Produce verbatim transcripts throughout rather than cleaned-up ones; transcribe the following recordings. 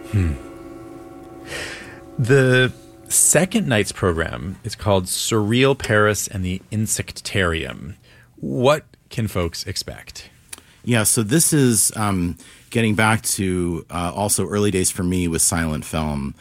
Hmm. The second night's program is called Surreal Paris and the Insectarium. What can folks expect? Yeah, so this is um, getting back to uh, also early days for me with silent film.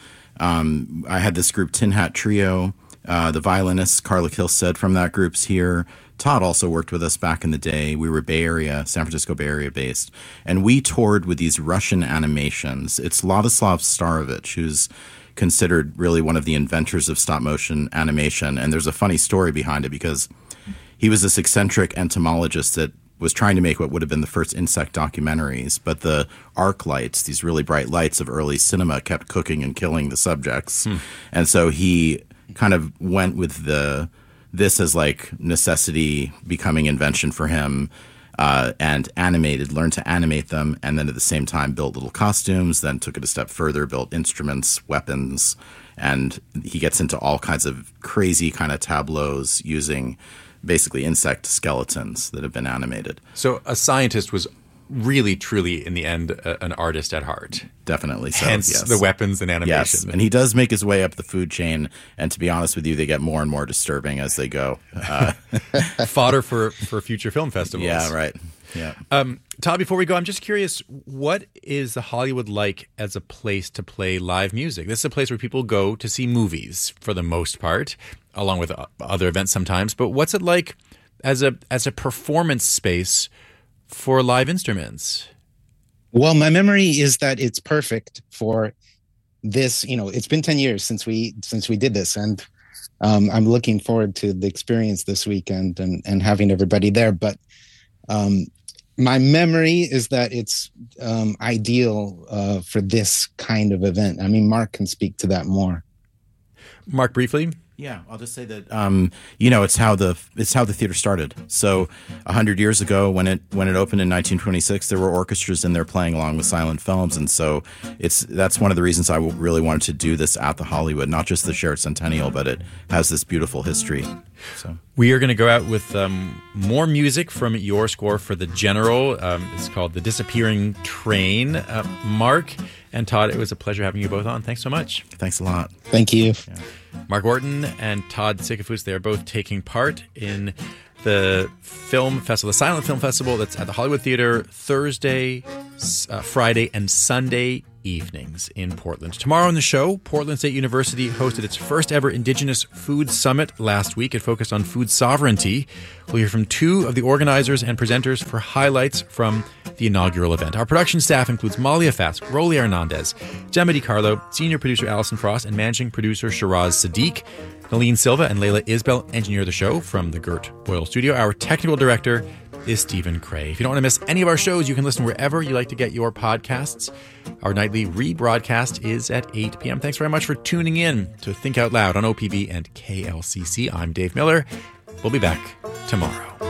Um, I had this group, Tin Hat Trio. Uh, the violinist, Carla Kilstead from that group's here. Todd also worked with us back in the day. We were Bay Area, San Francisco Bay Area based. And we toured with these Russian animations. It's Ladislav Starovich, who's considered really one of the inventors of stop motion animation. And there's a funny story behind it because he was this eccentric entomologist that was trying to make what would have been the first insect documentaries. But the arc lights, these really bright lights of early cinema, kept cooking and killing the subjects. Hmm. And so he kind of went with the this as like necessity becoming invention for him, uh, and animated, learned to animate them, and then at the same time built little costumes, then took it a step further, built instruments, weapons, and he gets into all kinds of crazy kind of tableaus using basically insect skeletons that have been animated. So a scientist was really, truly, in the end, a, an artist at heart. Definitely so, Hence yes. the weapons and animation. Yes, and he does make his way up the food chain, and to be honest with you, they get more and more disturbing as they go. Uh, Fodder for, for future film festivals. Yeah, right. Yeah. Um, Todd, before we go, I'm just curious, what is the Hollywood like as a place to play live music? This is a place where people go to see movies for the most part, along with other events sometimes, but what's it like as a as a performance space for live instruments? Well, my memory is that it's perfect for this. You know, it's been ten years since we since we did this, and um, I'm looking forward to the experience this weekend and, and having everybody there. But um, my memory is that it's um, ideal uh, for this kind of event. I mean, Mark can speak to that more. Mark, briefly. Yeah, I'll just say that um, you know it's how the it's how the theater started. So a hundred years ago, when it when it opened in nineteen twenty-six, there were orchestras in there playing along with silent films, and so it's that's one of the reasons I really wanted to do this at the Hollywood, not just the shared centennial, but it has this beautiful history. So we are going to go out with um, more music from your score for The General. Um, it's called The Disappearing Train. Uh, Mark and Todd, it was a pleasure having you both on. Thanks so much. Thanks a lot. Thank you. Yeah. Mark Orton and Todd Sikafus, they're both taking part in the film festival, the Silent Film Festival that's at the Hollywood Theater Thursday, uh, Friday, and Sunday evenings in Portland. Tomorrow on the show, Portland State University hosted its first ever Indigenous Food Summit last week. It focused on food sovereignty. We'll hear from two of the organizers and presenters for highlights from the inaugural event. Our production staff includes Malia Fask, Rolly Hernandez, Gemma DiCarlo, senior producer Allison Frost, and managing producer Shiraz Sadiq. Nalene Silva and Layla Isbell engineer the show from the Gert Boyle Studio. Our technical director is Stephen Cray. If you don't want to miss any of our shows, you can listen wherever you like to get your podcasts. Our nightly rebroadcast is at eight p.m. Thanks very much for tuning in to Think Out Loud on O P B and K L C C. I'm Dave Miller. We'll be back tomorrow.